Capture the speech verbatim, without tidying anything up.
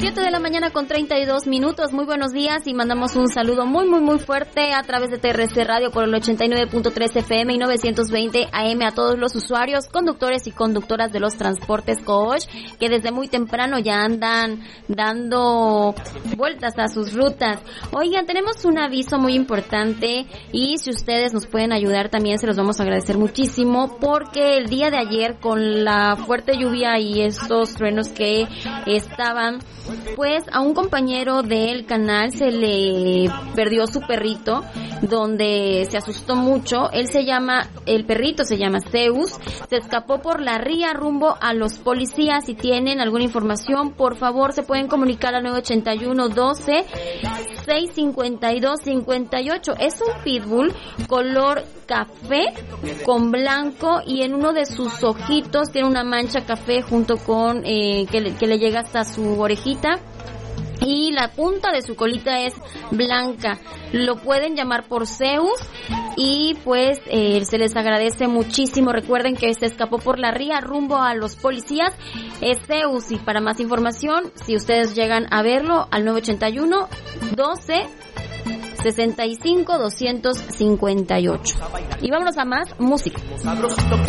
siete de la mañana con treinta y dos minutos. Muy buenos días y mandamos un saludo muy, muy, muy fuerte a través de T R C Radio por el ochenta y nueve punto tres F M y novecientos veinte A M a todos los usuarios, conductores y conductoras de los transportes Coach, que desde muy temprano ya andan dando vueltas a sus rutas. Oigan, tenemos un aviso muy importante y si ustedes nos pueden ayudar también se los vamos a agradecer muchísimo, porque el día de ayer con la fuerte lluvia y estos truenos que estaban, pues a un compañero del canal se le perdió su perrito, donde se asustó mucho. Él se llama, el perrito se llama Zeus, se escapó por la ría rumbo a los policías. Si tienen alguna información, por favor se pueden comunicar al nueve ochenta y uno doce seis cincuenta y dos cincuenta y ocho. Es un pitbull color café con blanco y en uno de sus ojitos tiene una mancha café junto con eh, que, le, que le llega hasta su orejita. Y la punta de su colita es blanca. Lo pueden llamar por Zeus y pues eh, se les agradece muchísimo. Recuerden que se escapó por la ría rumbo a los policías. Es Zeus, y para más información, si ustedes llegan a verlo, al nueve ochenta y uno doce sesenta y cinco doscientos cincuenta y ocho. Y vámonos a más música.